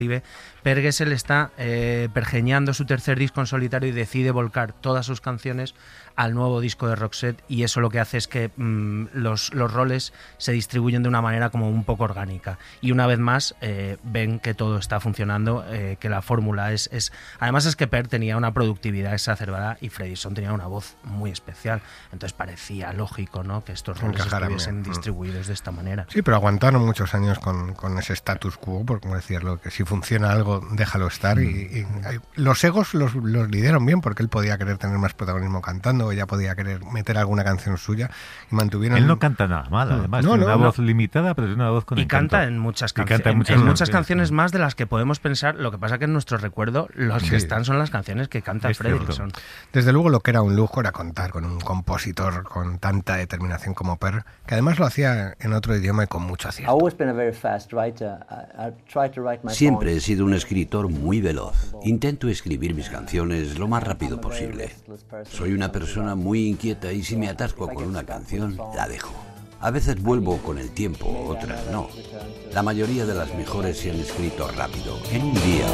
Per Gessle está pergeñando su tercer disco en solitario y decide volcar todas sus canciones al nuevo disco de Roxette, y eso lo que hace es que los roles se distribuyen de una manera como un poco orgánica, y una vez más ven que todo está funcionando, que la fórmula es... Además es que Per tenía una productividad exacerbada y Fredriksson tenía una voz muy especial, entonces parecía lógico, ¿no?, que estos roles estuviesen distribuidos de esta manera. Sí, pero aguantaron muchos años con ese status quo, porque como decías, que si funciona algo, déjalo estar, y los egos los lidiaron bien, porque él podía querer tener más protagonismo cantando, ella podía querer meter alguna canción suya, y mantuvieron... Él no canta nada mal, además, tiene una voz limitada, pero tiene una voz con encanto. Canta en muchas canciones, en muchas canciones más de las que podemos pensar. Lo que pasa que en nuestro recuerdo los que están son las canciones que canta Fredriksson. Desde luego, lo que era un lujo era contar con un compositor con tanta determinación como Per, que además lo hacía en otro idioma y con mucho acierto. Siempre he sido un escritor muy veloz. Intento escribir mis canciones lo más rápido posible. Soy una persona muy inquieta y si me atasco con una canción, la dejo. A veces vuelvo con el tiempo, otras no. La mayoría de las mejores se han escrito rápido, en un día